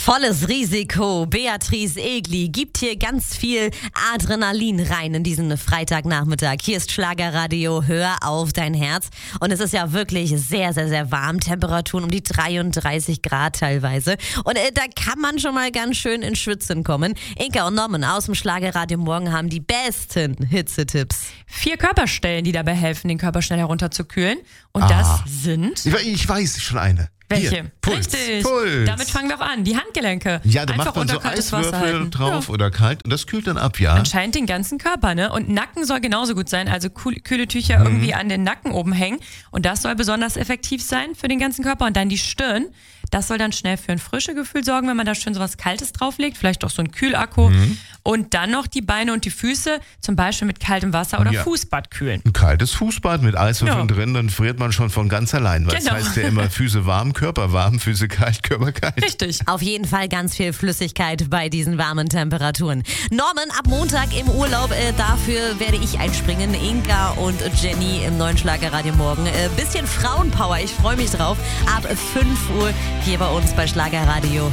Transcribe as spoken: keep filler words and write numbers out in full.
Volles Risiko. Beatrice Egli gibt hier ganz viel Adrenalin rein in diesen Freitagnachmittag. Hier ist Schlagerradio, hör auf dein Herz. Und es ist ja wirklich sehr, sehr, sehr warm. Temperaturen um die dreiunddreißig Grad teilweise. Und äh, da kann man schon mal ganz schön ins Schwitzen kommen. Inka und Norman aus dem Schlagerradio Morgen haben die besten Hitzetipps. Vier Körperstellen, die dabei helfen, den Körper schnell herunterzukühlen. Und ah. das sind... Ich weiß schon eine. Welche? Hier, Puls. Richtig. Puls. Damit fangen wir auch an. Die Handgelenke. Ja, da Einfach macht man unter so kaltes Wasser Eiswürfel halten. drauf Ja. oder kalt und das kühlt dann ab, ja? Anscheinend den ganzen Körper, ne? Und Nacken soll genauso gut sein. Also kühl- kühle Tücher mhm. irgendwie an den Nacken oben hängen. Und das soll besonders effektiv sein für den ganzen Körper. Und dann die Stirn. Das soll dann schnell für ein frisches Gefühl sorgen, wenn man da schön so was Kaltes drauflegt. Vielleicht auch so ein Kühlakku. Mhm. Und dann noch die Beine und die Füße, zum Beispiel mit kaltem Wasser oder ja. Fußbad kühlen. Ein kaltes Fußbad mit Eiswürfeln ja. drin, dann friert man schon von ganz allein. Weil Genau. das heißt ja immer Füße warm, Körper warm, Füße kalt, Körper kalt. Richtig. Auf jeden Fall ganz viel Flüssigkeit bei diesen warmen Temperaturen. Norman, ab Montag im Urlaub, äh, dafür werde ich einspringen. Inka und Jenny im neuen Schlagerradio Morgen. Äh, bisschen Frauenpower, ich freue mich drauf. Ab fünf Uhr hier bei uns bei Schlagerradio.